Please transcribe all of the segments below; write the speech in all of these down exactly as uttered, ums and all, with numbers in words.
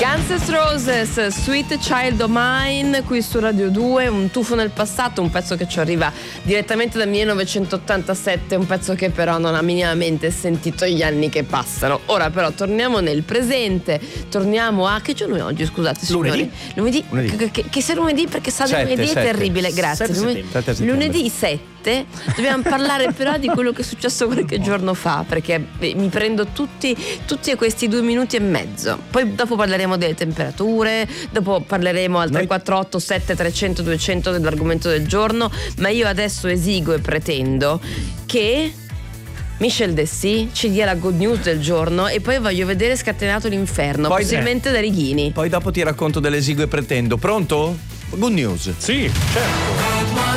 Guns N' Roses, Sweet Child O' Mine, qui su Radio due, un tuffo nel passato, un pezzo che ci arriva direttamente dal millenovecentottantasette, un pezzo che però non ha minimamente sentito gli anni che passano. Ora però torniamo nel presente, torniamo a... che giorno è oggi, scusate signori? Lunedì. Lunedì? Lunedì. Che, che, che se lunedì, perché sa di Sette, lunedì sette. è terribile, grazie. Sette Lunedì, settembre. Sette settembre. lunedì sette. Dobbiamo parlare però di quello che è successo qualche giorno fa, perché mi prendo tutti, tutti questi due minuti e mezzo. Poi dopo parleremo delle temperature, dopo parleremo al tre quattro otto sette trecento duecento dell'argomento del giorno, ma io adesso esigo e pretendo che Michel Dessy ci dia la good news del giorno e poi voglio vedere Scatenato l'inferno, Poi- possibilmente da Righini. Poi dopo ti racconto dell'esigo e pretendo. Pronto? Good news. Sì, certo.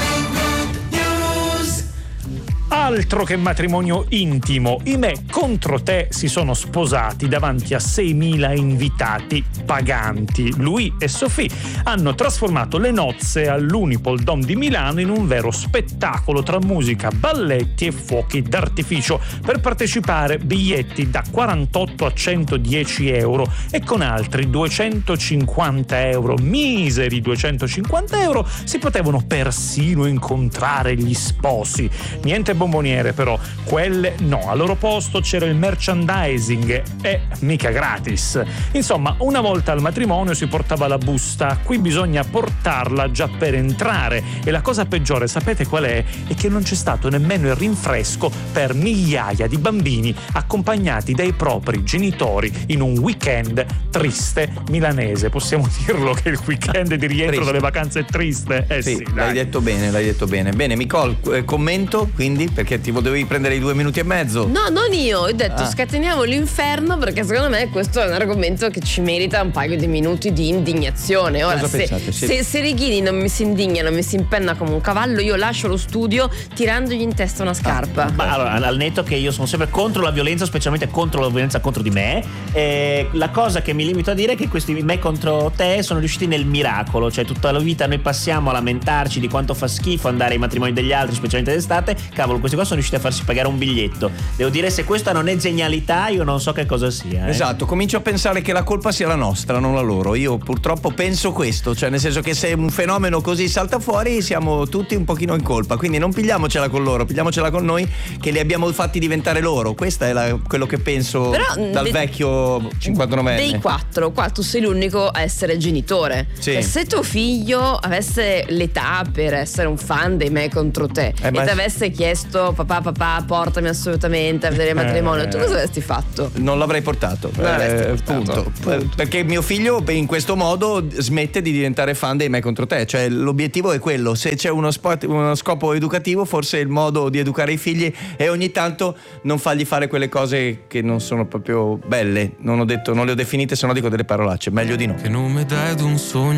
Altro che matrimonio intimo, i me contro te si sono sposati davanti a seimila invitati paganti. Lui e Sophie hanno trasformato le nozze all'Unipol Dome di Milano in un vero spettacolo tra musica, balletti e fuochi d'artificio. Per partecipare biglietti da quarantotto a centodieci euro e con altri duecentocinquanta euro, miseri duecentocinquanta euro, si potevano persino incontrare gli sposi. Niente bomboniere però, quelle no, al loro posto c'era il merchandising e mica gratis. Insomma, una volta al matrimonio si portava la busta, qui bisogna portarla già per entrare e la cosa peggiore, sapete qual è? È che non c'è stato nemmeno il rinfresco per migliaia di bambini accompagnati dai propri genitori in un weekend triste milanese. Possiamo dirlo che il weekend di rientro Triste. dalle vacanze è triste? Eh Sì, sì, l'hai dai. detto bene, l'hai detto bene. Bene, Nicole, eh, commento quindi, perché ti dovevi prendere i due minuti e mezzo. No, non io, ho detto Ah. scateniamo l'inferno perché secondo me questo è un argomento che ci merita un paio di minuti di indignazione. Ora, Cosa se, pensate? Sì. se, se Righini non mi si indigna, non mi si impenna come un cavallo, io lascio lo studio tirandogli in testa una scarpa. Ma allora, al netto che io sono sempre contro la violenza, specialmente contro la violenza contro di me, eh, la cosa che mi limito a dire è che questi me contro te sono riusciti nel miracolo. Cioè tutta la vita noi passiamo a lamentarci di quanto fa schifo andare ai matrimoni degli altri, specialmente d'estate. Cavolo, questi qua sono riusciti a farsi pagare un biglietto. Devo dire, se questa non è genialità, io non so che cosa sia. eh. Esatto, comincio a pensare che la colpa sia la nostra, non la loro. Io purtroppo penso questo, cioè nel senso che se un fenomeno così salta fuori siamo tutti un pochino in colpa, quindi non pigliamocela con loro, pigliamocela con noi che li abbiamo fatti diventare loro. Questo è la, quello che penso Però, dal de- vecchio cinquantanovenne. Dei quattro, qua tu sei l'unico a essere genitore. Sì. Cioè, se tuo figlio avesse l'età per essere un fan dei me contro te Eh, e ma- ti avesse chiesto papà papà portami assolutamente a vedere il matrimonio, tu cosa avresti fatto? Non l'avrei portato, Non l'avresti portato, punto. punto. Perché mio figlio in questo modo smette di diventare fan dei me contro te. Cioè l'obiettivo è quello. Se c'è uno, spot, uno scopo educativo, forse il modo di educare i figli è ogni tanto non fargli fare quelle cose che non sono proprio belle. Non ho detto, non le ho definite, se no dico delle parolacce. Meglio di no. Che non mi dai d'un sogno